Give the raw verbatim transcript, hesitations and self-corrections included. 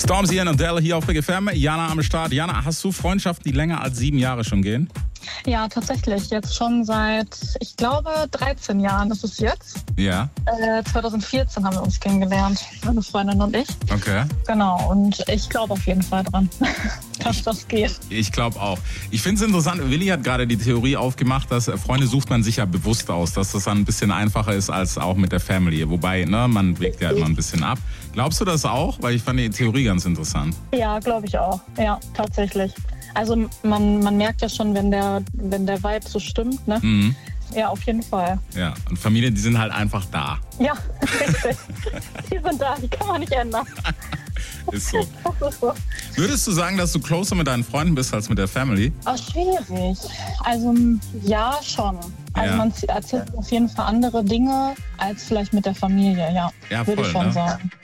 Stormzy and Adele hier auf Big F M. Jana am Start. Jana, hast du Freundschaften, die länger als sieben Jahre schon gehen? Ja, tatsächlich. Jetzt schon seit, ich glaube, dreizehn Jahren ist es jetzt. Ja. Äh, zwanzig vierzehn haben wir uns kennengelernt, meine Freundin und ich. Okay. Genau, und ich glaube auf jeden Fall dran, dass das geht. Ich glaube auch. Ich finde es interessant, Willi hat gerade die Theorie aufgemacht, dass Freunde sucht man sich ja bewusst aus, dass das dann ein bisschen einfacher ist als auch mit der Family. Wobei, ne, man wägt ja immer ein bisschen ab. Glaubst du das auch? Weil ich fand die Theorie ganz interessant. Ja, glaube ich auch. Ja, tatsächlich. Also man, man merkt ja schon, wenn der, wenn der Vibe so stimmt, ne? Mhm. Ja, auf jeden Fall. Ja, und Familien, die sind halt einfach da. Ja, richtig. Die sind da, die kann man nicht ändern. Ist so. Das ist so. Würdest du sagen, dass du closer mit deinen Freunden bist als mit der Family? Ach, schwierig. Also ja, schon. Also Ja. man erzählt auf jeden Fall andere Dinge als vielleicht mit der Familie, ja. Ja, Würde voll, ich schon ne? sagen.